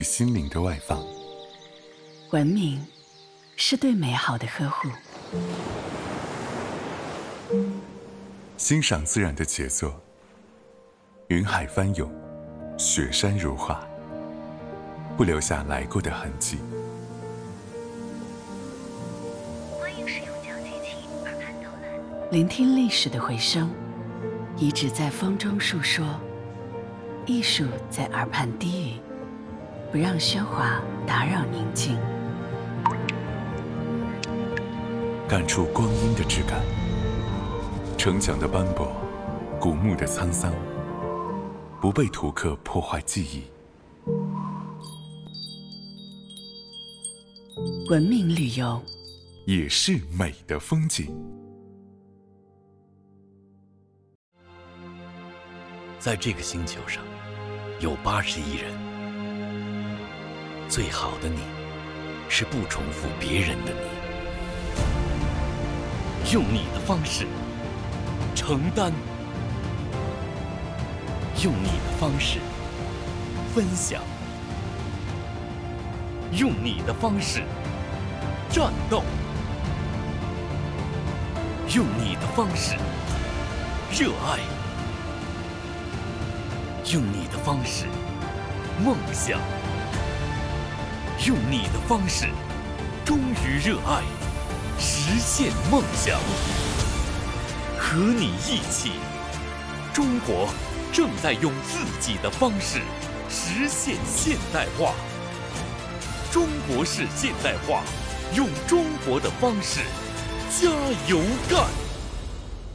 心灵的外放。 文明是对美好的呵护， 欣赏自然的杰作，云海翻涌，雪山如画，不留下来过的痕迹。 欢迎使用讲解器耳畔导览。 聆听历史的回声，遗址在风中述说，艺术在耳畔低语，不让喧哗打扰宁静。 感触光阴的质感，城墙的斑驳，古墓的沧桑，不被图刻破坏记忆。 文明旅游也是美的风景。 在这个星球上，有80亿人。最好的你，是不重复别人的你。用你的方式承担，用你的方式分享，用你的方式战斗，用你的方式热爱，用你的方式梦想，用你的方式忠于热爱，实现梦想。和你一起，中国正在用自己的方式实现现代化。中国式现代化，用中国的方式加油干！